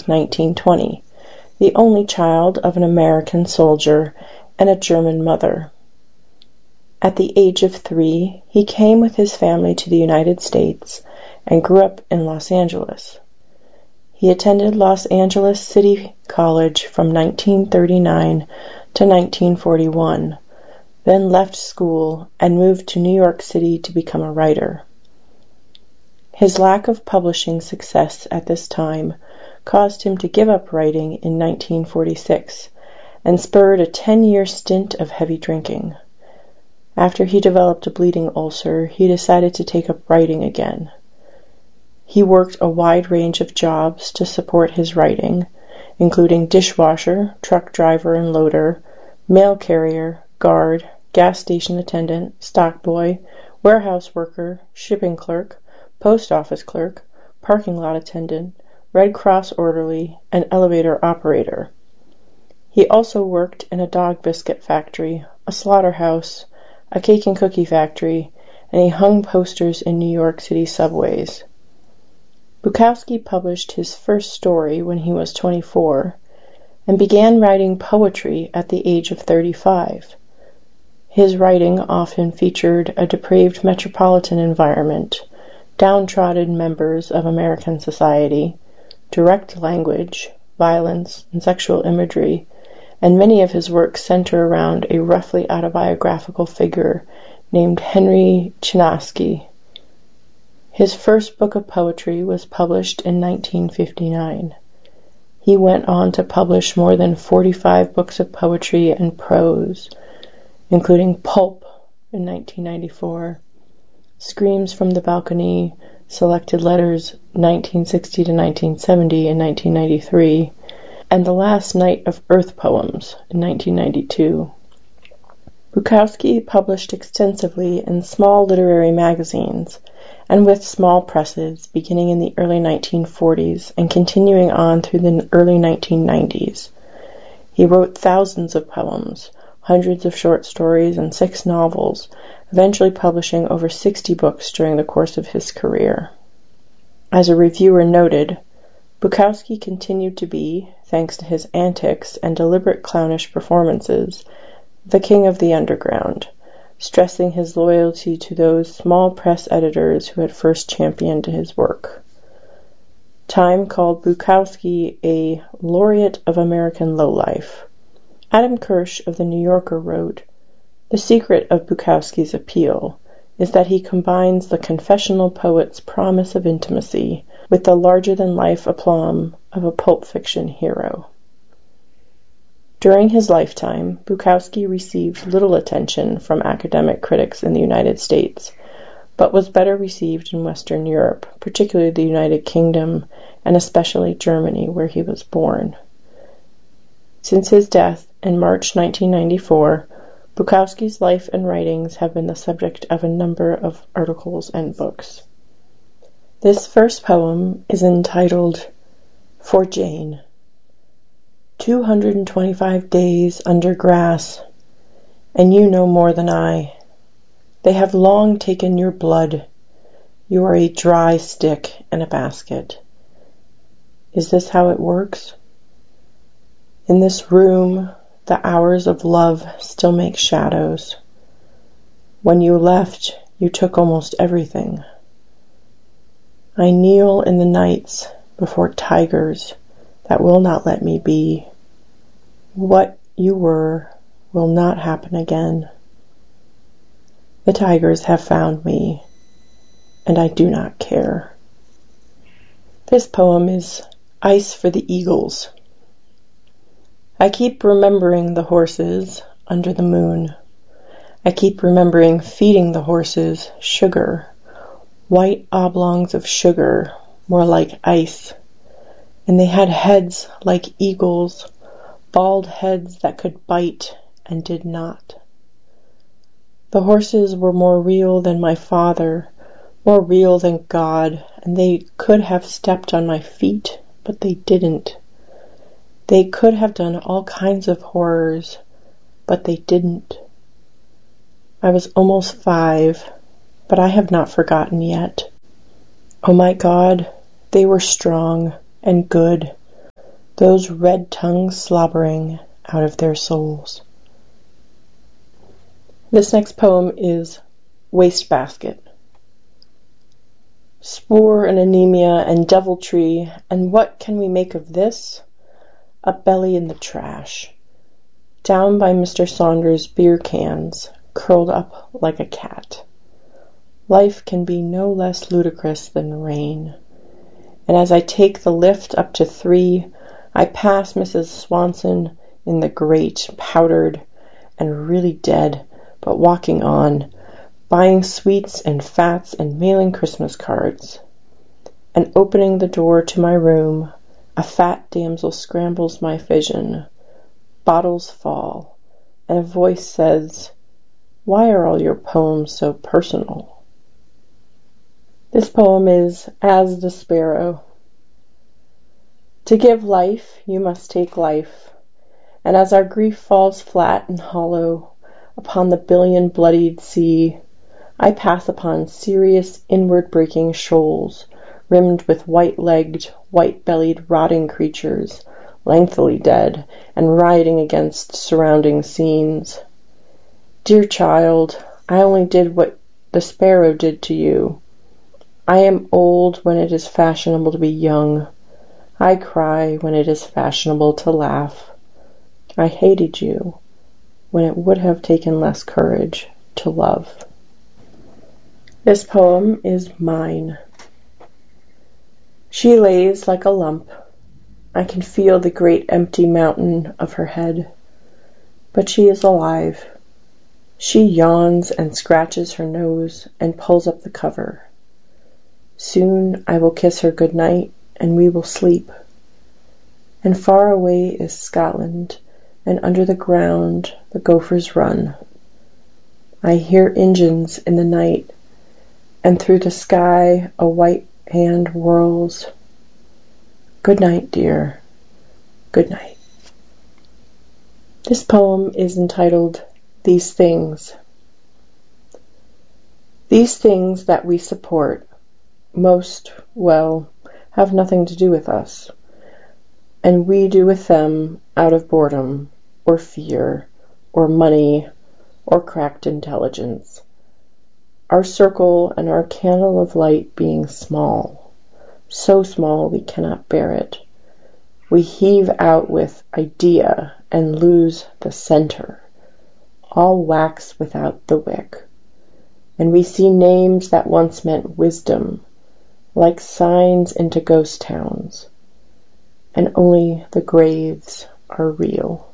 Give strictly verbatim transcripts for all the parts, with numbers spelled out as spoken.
nineteen twenty, the only child of an American soldier and a German mother. At the age of three, he came with his family to the United States and grew up in Los Angeles. He attended Los Angeles City College from nineteen thirty-nine to nineteen forty-one, then left school and moved to New York City to become a writer. His lack of publishing success at this time caused him to give up writing in nineteen forty-six and spurred a ten-year stint of heavy drinking. After he developed a bleeding ulcer, he decided to take up writing again. He worked a wide range of jobs to support his writing, including dishwasher, truck driver and loader, mail carrier, guard, gas station attendant, stockboy, warehouse worker, shipping clerk, post office clerk, parking lot attendant, Red Cross orderly, and elevator operator. He also worked in a dog biscuit factory, a slaughterhouse, a cake and cookie factory, and he hung posters in New York City subways. Bukowski published his first story when he was twenty-four and began writing poetry at the age of thirty-five. His writing often featured a depraved metropolitan environment, downtrodden members of American society, direct language, violence, and sexual imagery, and many of his works center around a roughly autobiographical figure named Henry Chinaski. His first book of poetry was published in nineteen fifty-nine. He went on to publish more than forty-five books of poetry and prose, including Pulp in nineteen ninety-four, Screams from the Balcony, Selected Letters nineteen sixty to nineteen seventy in nineteen ninety-three, and The Last Night of Earth Poems in nineteen ninety-two. Bukowski published extensively in small literary magazines and with small presses beginning in the early nineteen forties and continuing on through the early nineteen nineties. He wrote thousands of poems, hundreds of short stories, and six novels, eventually publishing over sixty books during the course of his career. As a reviewer noted, Bukowski continued to be, thanks to his antics and deliberate clownish performances, the king of the underground, stressing his loyalty to those small press editors who had first championed his work. Time called Bukowski a laureate of American lowlife. Adam Kirsch of The New Yorker wrote, "The secret of Bukowski's appeal is that he combines the confessional poet's promise of intimacy with the larger-than-life aplomb of a pulp fiction hero." During his lifetime, Bukowski received little attention from academic critics in the United States, but was better received in Western Europe, particularly the United Kingdom, and especially Germany, where he was born. Since his death in March nineteen ninety-four, Bukowski's life and writings have been the subject of a number of articles and books. This first poem is entitled For Jane. Two hundred and twenty-five days under grass, and you know more than I. They have long taken your blood. You are a dry stick in a basket. Is this how it works? In this room, the hours of love still make shadows. When you left, you took almost everything. I kneel in the nights before tigers that will not let me be. What you were will not happen again. The tigers have found me, and I do not care. This poem is Ice for the Eagles. I keep remembering the horses under the moon. I keep remembering feeding the horses sugar, white oblongs of sugar, more like ice. And they had heads like eagles, bald heads that could bite and did not. The horses were more real than my father, more real than God, and they could have stepped on my feet, but they didn't. They could have done all kinds of horrors, but they didn't. I was almost five, but I have not forgotten yet. Oh my God, they were strong and good, those red tongues slobbering out of their souls. This next poem is Wastebasket. Spore and anemia and deviltry, and what can we make of this? A belly in the trash, down by Mister Saunders' beer cans, curled up like a cat. Life can be no less ludicrous than rain. And as I take the lift up to three, I pass Missus Swanson in the grate, powdered and really dead, but walking on, buying sweets and fats and mailing Christmas cards. And opening the door to my room, a fat damsel scrambles my vision. Bottles fall, and a voice says, "Why are all your poems so personal?" This poem is As the Sparrow. To give life, you must take life, and as our grief falls flat and hollow upon the billion-bloodied sea, I pass upon serious inward-breaking shoals, rimmed with white-legged, white-bellied, rotting creatures, lengthily dead, and rioting against surrounding scenes. Dear child, I only did what the sparrow did to you. I am old when it is fashionable to be young. I cry when it is fashionable to laugh. I hated you when it would have taken less courage to love. This poem is mine. She lays like a lump. I can feel the great empty mountain of her head. But she is alive. She yawns and scratches her nose and pulls up the cover. Soon I will kiss her good night, and we will sleep. And far away is Scotland, and under the ground the gophers run. I hear engines in the night, and through the sky a white hand whirls. Good night, dear. Good night. This poem is entitled These Things. These things that we support most, well, have nothing to do with us, and we do with them out of boredom, or fear, or money, or cracked intelligence. Our circle and our candle of light being small, so small we cannot bear it. We heave out with idea and lose the center, all wax without the wick. And we see names that once meant wisdom, like signs into ghost towns, and only the graves are real.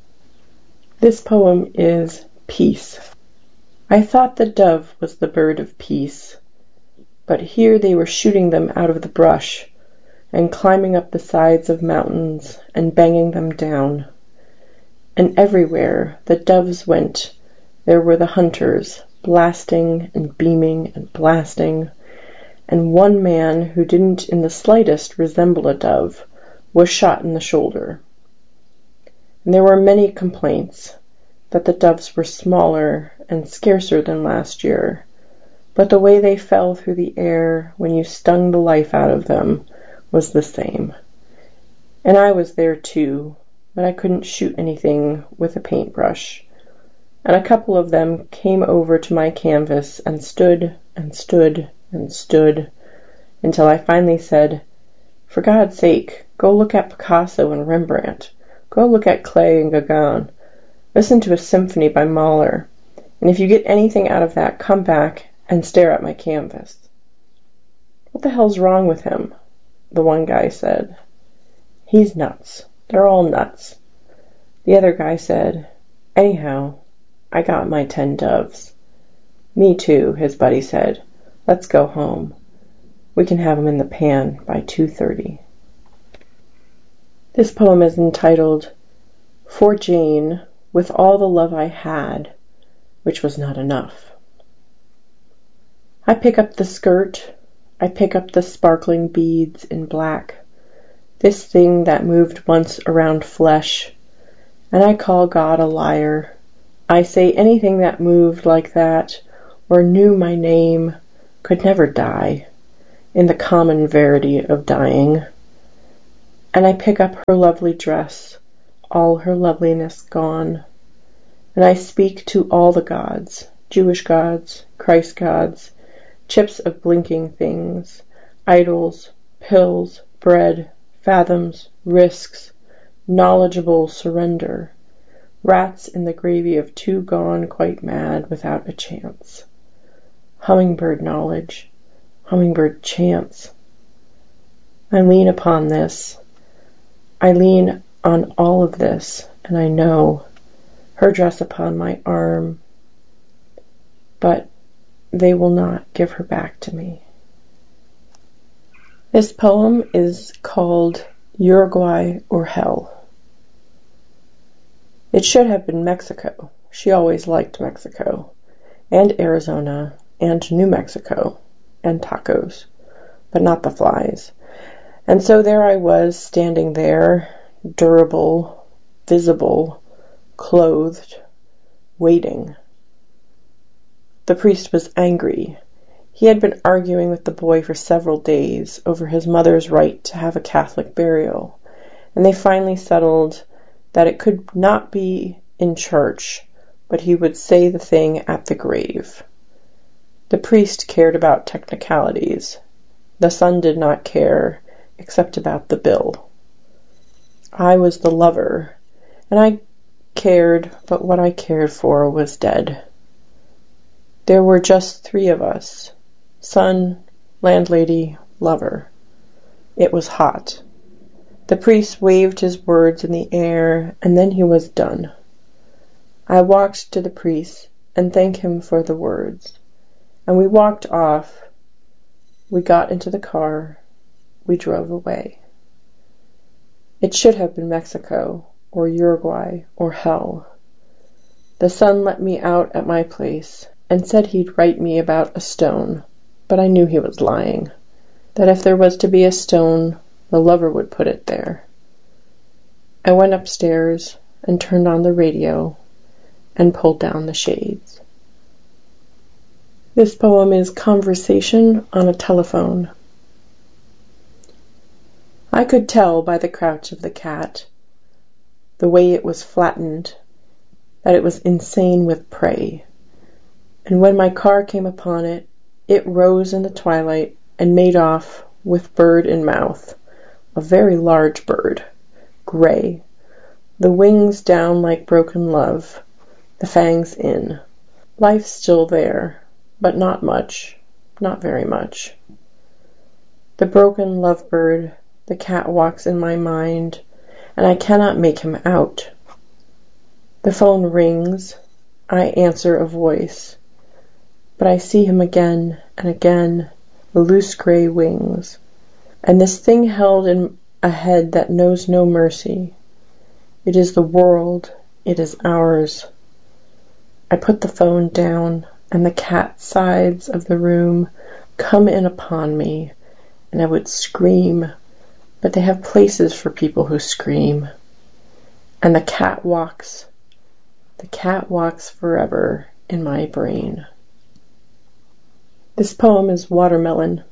This poem is Peace. I thought the dove was the bird of peace, but here they were shooting them out of the brush, and climbing up the sides of mountains and banging them down. And everywhere the doves went, there were the hunters, blasting and beaming and blasting, and one man who didn't in the slightest resemble a dove was shot in the shoulder. And there were many complaints that the doves were smaller and scarcer than last year, but the way they fell through the air when you stung the life out of them was the same. And I was there too, but I couldn't shoot anything with a paintbrush. And a couple of them came over to my canvas and stood and stood and stood until I finally said, "For God's sake, go look at Picasso and Rembrandt. Go look at Klee and Gauguin. Listen to a symphony by Mahler. And if you get anything out of that, come back and stare at my canvas." "What the hell's wrong with him?" the one guy said. "He's nuts. They're all nuts." The other guy said, "Anyhow, I got my ten doves." "Me too," his buddy said. "Let's go home. We can have 'em in the pan by two thirty. This poem is entitled For Jane, with all the love I had, which was not enough. I pick up the skirt, I pick up the sparkling beads in black, this thing that moved once around flesh, and I call God a liar. I say anything that moved like that, or knew my name, could never die, in the common verity of dying. And I pick up her lovely dress, all her loveliness gone, and I speak to all the gods, Jewish gods, Christ gods, chips of blinking things, idols, pills, bread, fathoms, risks, knowledgeable surrender, rats in the gravy of two gone quite mad without a chance. Hummingbird knowledge, hummingbird chance. I lean upon this. I lean on all of this, and I know her dress upon my arm, but they will not give her back to me. This poem is called Uruguay or Hell. It should have been Mexico. She always liked Mexico, and Arizona, and New Mexico, and tacos, but not the flies. And so there I was, standing there, durable, visible, clothed, waiting. The priest was angry. He had been arguing with the boy for several days over his mother's right to have a Catholic burial, and they finally settled that it could not be in church, but he would say the thing at the grave. The priest cared about technicalities. The son did not care, except about the bill. I was the lover, and I cared, but what I cared for was dead. There were just three of us, son, landlady, lover. It was hot. The priest waved his words in the air, and then he was done. I walked to the priest and thanked him for the words, and we walked off. We got into the car. We drove away. It should have been Mexico, or Uruguay, or hell. The son let me out at my place, and said he'd write me about a stone, but I knew he was lying, that if there was to be a stone, the lover would put it there. I went upstairs and turned on the radio and pulled down the shades. This poem is Conversation on a Telephone. I could tell by the crouch of the cat, the way it was flattened, that it was insane with prey. And when my car came upon it, it rose in the twilight and made off with bird in mouth, a very large bird, gray, the wings down like broken love, the fangs in. Life still there, but not much, not very much. The broken lovebird, the cat walks in my mind, and I cannot make him out. The phone rings, I answer a voice, but I see him again and again, the loose gray wings, and this thing held in a head that knows no mercy. It is the world, it is ours. I put the phone down, and the cat sides of the room come in upon me, and I would scream, but they have places for people who scream. And the cat walks, the cat walks forever in my brain. This poem is Watermelon.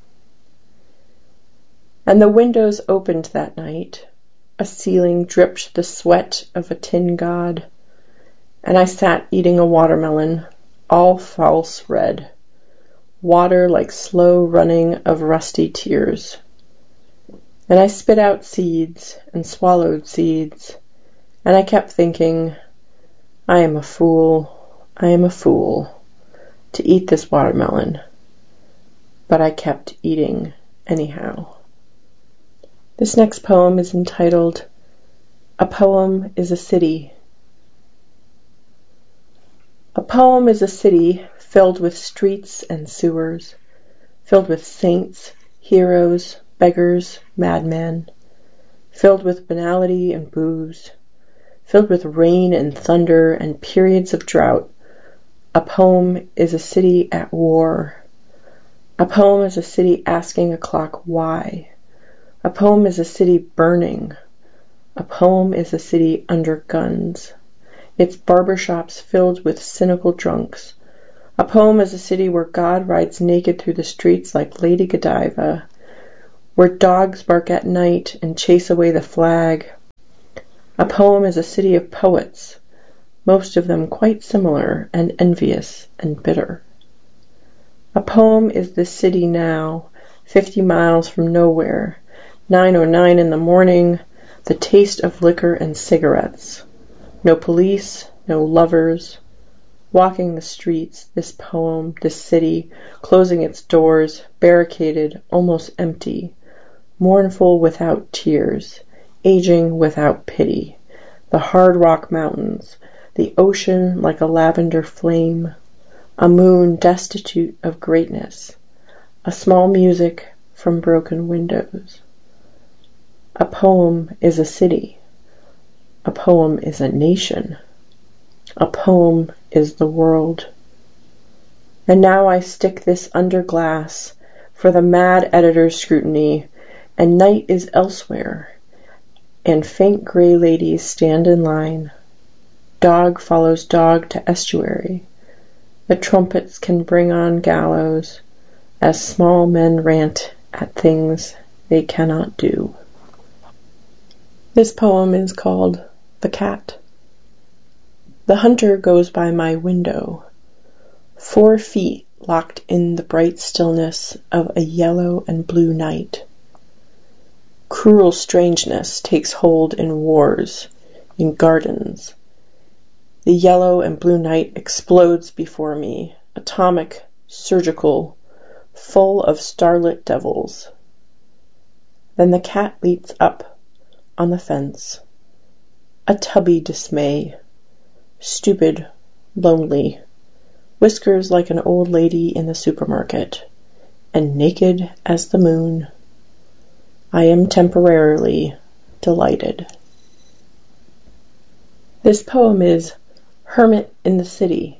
And the windows opened that night. A ceiling dripped the sweat of a tin god. And I sat eating a watermelon, all false red. Water like slow running of rusty tears. And I spit out seeds and swallowed seeds. And I kept thinking, I am a fool, I am a fool to eat this watermelon. But I kept eating anyhow. This next poem is entitled, A Poem is a City. A poem is a city filled with streets and sewers, filled with saints, heroes, beggars, madmen, filled with banality and booze, filled with rain and thunder and periods of drought. A poem is a city at war. A poem is a city asking a clock why. A poem is a city burning. A poem is a city under guns. Its barbershops filled with cynical drunks. A poem is a city where God rides naked through the streets like Lady Godiva, where dogs bark at night and chase away the flag. A poem is a city of poets, most of them quite similar and envious and bitter. A poem is this city now, fifty miles from nowhere, nine oh nine in the morning, the taste of liquor and cigarettes. No police, no lovers. Walking the streets, this poem, this city, closing its doors, barricaded, almost empty, mournful without tears, aging without pity, the hard rock mountains, the ocean like a lavender flame, a moon destitute of greatness, a small music from broken windows. A poem is a city. A poem is a nation. A poem is the world. And now I stick this under glass for the mad editor's scrutiny, and night is elsewhere, and faint grey ladies stand in line. Dog follows dog to estuary. The trumpets can bring on gallows, as small men rant at things they cannot do. This poem is called The Cat. The hunter goes by my window, four feet locked in the bright stillness of a yellow and blue night. Cruel strangeness takes hold in wars, in gardens. The yellow and blue night explodes before me, atomic, surgical, full of starlit devils. Then the cat leaps up on the fence, a tubby dismay, stupid, lonely, whiskers like an old lady in the supermarket, and naked as the moon. I am temporarily delighted. This poem is Hermit in the City.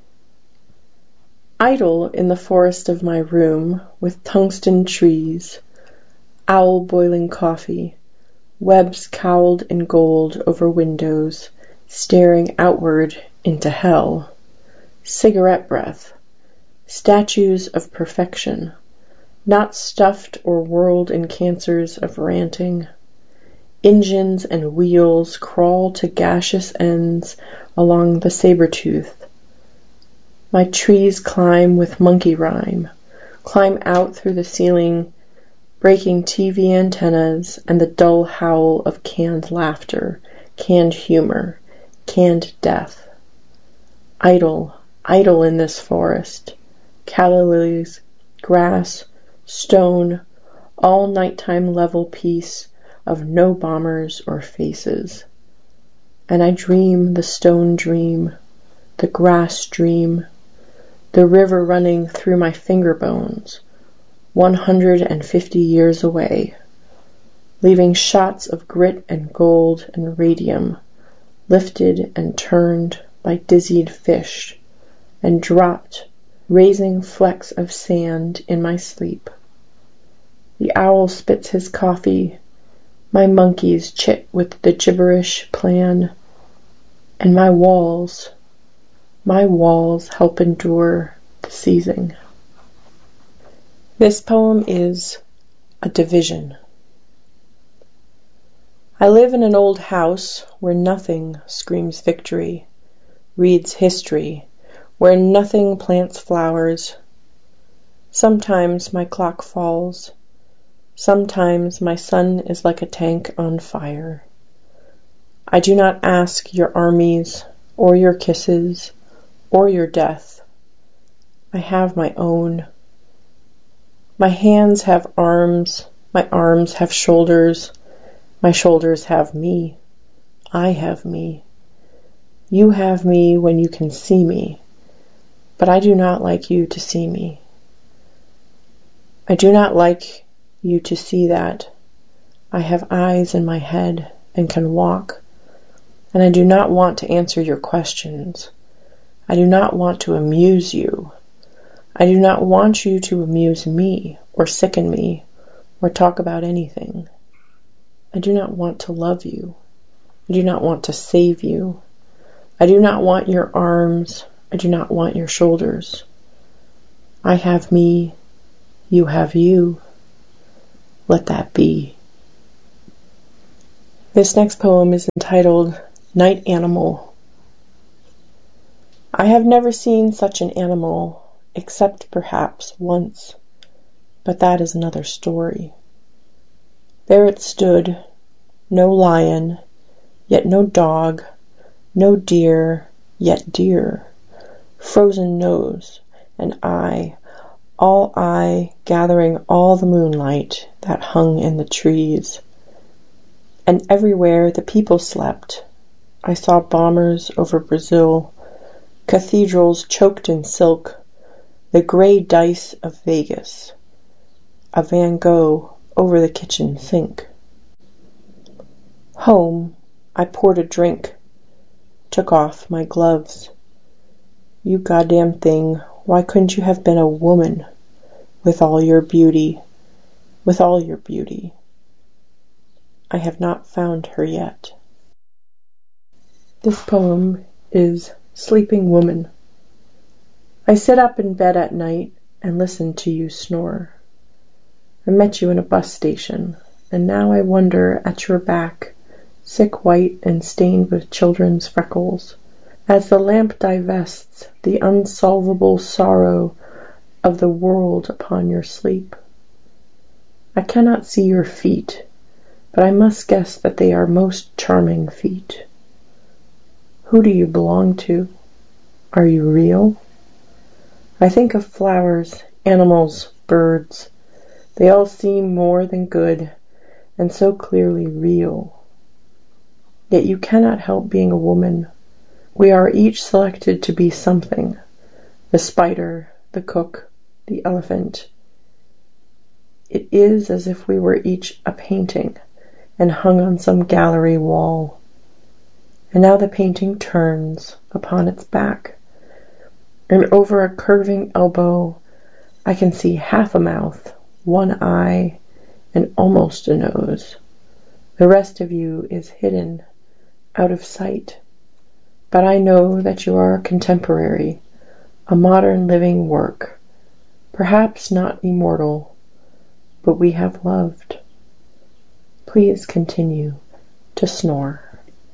Idle in the forest of my room, with tungsten trees, owl boiling coffee, webs cowled in gold over windows, staring outward into hell, cigarette breath, statues of perfection, not stuffed or whirled in cancers of ranting. Engines and wheels crawl to gaseous ends along the saber-tooth. My trees climb with monkey rhyme, climb out through the ceiling, breaking T V antennas and the dull howl of canned laughter, canned humor, canned death. Idle, idle in this forest, calla lilies, grass, stone, all nighttime level peace of no bombers or faces. And I dream the stone dream, the grass dream, the river running through my finger bones, one hundred and fifty years away, leaving shots of grit and gold and radium, lifted and turned by dizzied fish, and dropped, raising flecks of sand in my sleep. The owl spits his coffee, my monkeys chit with the gibberish plan, and my walls, my walls help endure the seizing. This poem is a division. I live in an old house where nothing screams victory, reads history, where nothing plants flowers. Sometimes my clock falls. Sometimes my sun is like a tank on fire. I do not ask your armies, or your kisses, or your death. I have my own. My hands have arms, my arms have shoulders, my shoulders have me, I have me. You have me when you can see me, but I do not like you to see me. I do not like you to see that. I have eyes in my head and can walk, and I do not want to answer your questions. I do not want to amuse you. I do not want you to amuse me or sicken me or talk about anything. I do not want to love you. I do not want to save you. I do not want your arms. I do not want your shoulders. I have me. You have you. let that be. This next poem is entitled Night Animal. I have never seen such an animal, except perhaps once, but that is another story. There it stood, no lion, yet no dog, no deer, yet deer, frozen nose, and eye, all eye, gathering all the moonlight that hung in the trees. And everywhere the people slept. I saw bombers over Brazil, cathedrals choked in silk, the gray dice of Vegas, a Van Gogh over the kitchen sink. Home, I poured a drink, took off my gloves. You goddamn thing, why couldn't you have been a woman with all your beauty, with all your beauty? I have not found her yet. This poem is Sleeping Woman. I sit up in bed at night and listen to you snore. I met you in a bus station, and now I wonder at your back, sick white and stained with children's freckles, as the lamp divests the unsolvable sorrow of the world upon your sleep. I cannot see your feet, but I must guess that they are most charming feet. Who do you belong to? Are you real? I think of flowers, animals, birds. They all seem more than good, and so clearly real. Yet you cannot help being a woman. We are each selected to be something. The spider, the cook, the elephant. It is as if we were each a painting, and hung on some gallery wall. And now the painting turns upon its back, and over a curving elbow I can see half a mouth, one eye, and almost a nose. The rest of you is hidden, out of sight. But I know that you are a contemporary, a modern living work, perhaps not immortal, but we have loved. Please continue to snore.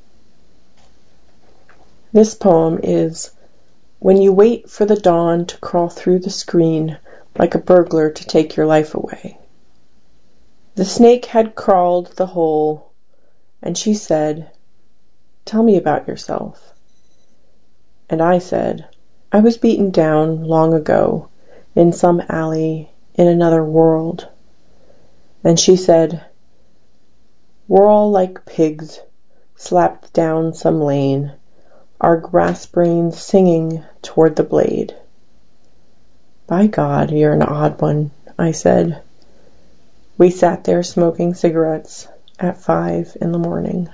This poem is When You Wait for the Dawn to Crawl Through the Screen Like a Burglar to Take Your Life Away. The snake had crawled the hole, and she said, "Tell me about yourself." And I said, "I was beaten down long ago in some alley in another world." And she said, "We're all like pigs, slapped down some lane, our grass brains singing toward the blade." "By God, you're an odd one," I said. We sat there smoking cigarettes at five in the morning.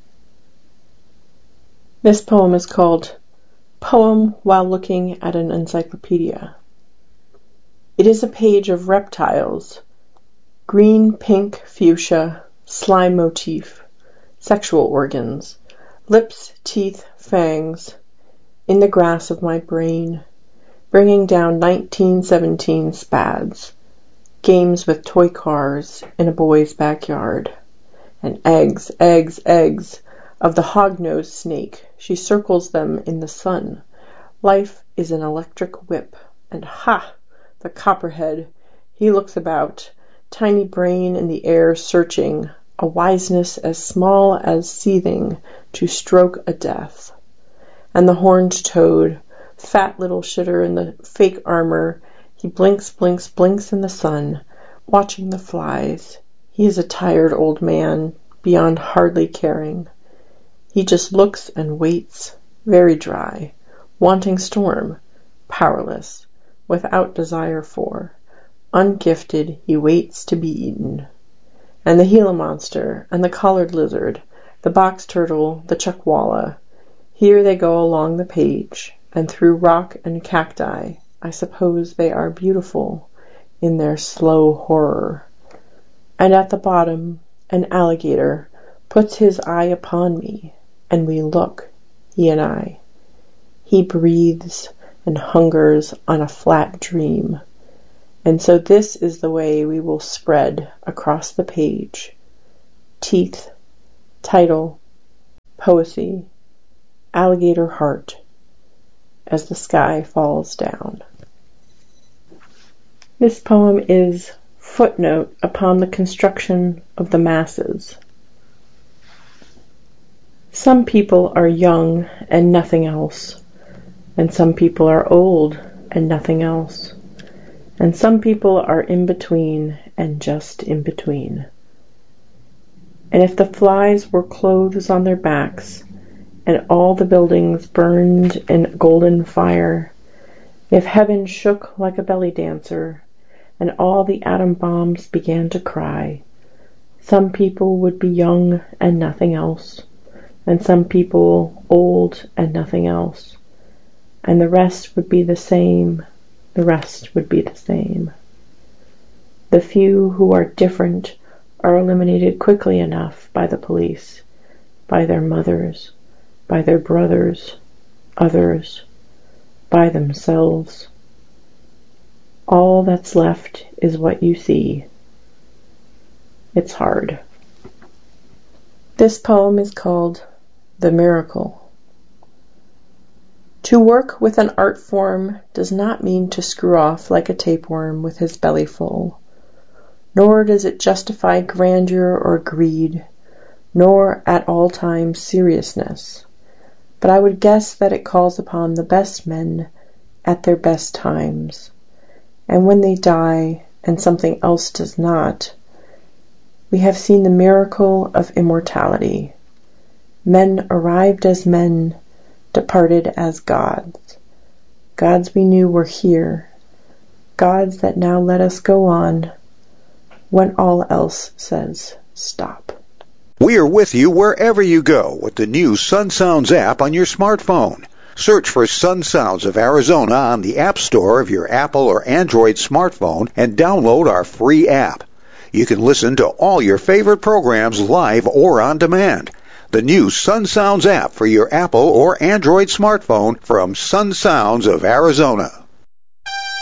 This poem is called Poem While Looking at an Encyclopedia. It is a page of reptiles, green, pink, fuchsia, slime motif, sexual organs, lips, teeth, fangs, in the grass of my brain, bringing down nineteen seventeen spads, games with toy cars in a boy's backyard, and eggs, eggs, eggs of the hog-nosed snake. She circles them in the sun. Life is an electric whip, and ha! The copperhead. He looks about, tiny brain in the air searching, a wiseness as small as seething to stroke a death. And the horned toad, fat little shitter in the fake armor, he blinks, blinks, blinks in the sun, watching the flies. He is a tired old man, beyond hardly caring. He just looks and waits, very dry, wanting storm, powerless, without desire for. Ungifted, he waits to be eaten. And the Gila monster, and the collared lizard, the box turtle, the chuckwalla, here they go along the page, and through rock and cacti. I suppose they are beautiful in their slow horror. And at the bottom, an alligator puts his eye upon me, and we look, he and I. He breathes and hungers on a flat dream, And so this is the way we will spread across the page. Teeth, title, poesy, alligator heart, as the sky falls down. This poem is footnote upon the construction of the masses. Some people are young and nothing else, and some people are old and nothing else, and some people are in between and just in between. And if the flies were clothes on their backs, and all the buildings burned in golden fire, if heaven shook like a belly dancer, and all the atom bombs began to cry, some people would be young and nothing else, and some people old and nothing else, and the rest would be the same, the rest would be the same. The few who are different are eliminated quickly enough by the police, by their mothers, by their brothers, others, by themselves. All that's left is what you see. It's hard. This poem is called The Miracle. To work with an art form does not mean to screw off like a tapeworm with his belly full, nor does it justify grandeur or greed, nor at all times seriousness. But I would guess that it calls upon the best men at their best times, and when they die and something else does not, we have seen the miracle of immortality. Men arrived as men, departed as gods. Gods we knew were here, gods that now let us go on when all else says stop. We are with you wherever you go with the new Sun Sounds app on your smartphone. Search for Sun Sounds of Arizona on the App Store of your Apple or Android smartphone and download our free app. You can listen to all your favorite programs live or on demand. The new Sun Sounds app for your Apple or Android smartphone from Sun Sounds of Arizona.